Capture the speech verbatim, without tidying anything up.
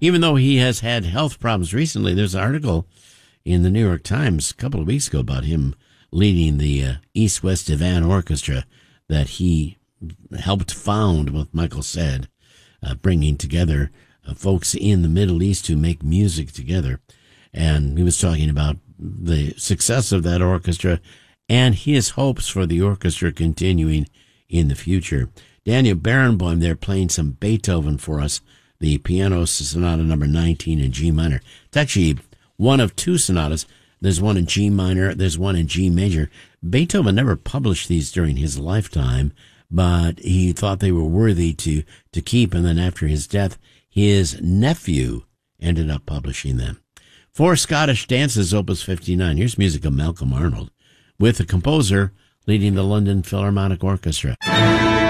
even though he has had health problems recently. There's an article in the New York Times a couple of weeks ago about him leading the uh, East West Divan Orchestra that he helped found with Michael Said, uh, bringing together uh, folks in the Middle East who make music together. And he was talking about the success of that orchestra and his hopes for the orchestra continuing in the future. Daniel Barenboim there playing some Beethoven for us, the Piano Sonata number nineteen in G minor. It's actually one of two sonatas. There's one in G minor, there's one in G major. Beethoven never published these during his lifetime, but he thought they were worthy to, to keep, and then after his death, his nephew ended up publishing them. Four Scottish Dances, Opus fifty-nine. Here's music of Malcolm Arnold, with the composer leading the London Philharmonic Orchestra.